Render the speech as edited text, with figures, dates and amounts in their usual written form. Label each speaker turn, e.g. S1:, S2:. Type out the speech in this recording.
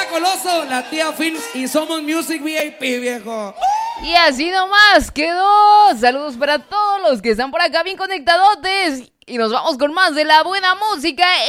S1: Coloso, la tía Films y Somos Music VIP, viejo.
S2: Y así nomás quedó. Saludos para todos los que están por acá bien conectadotes. Y nos vamos con más de la buena música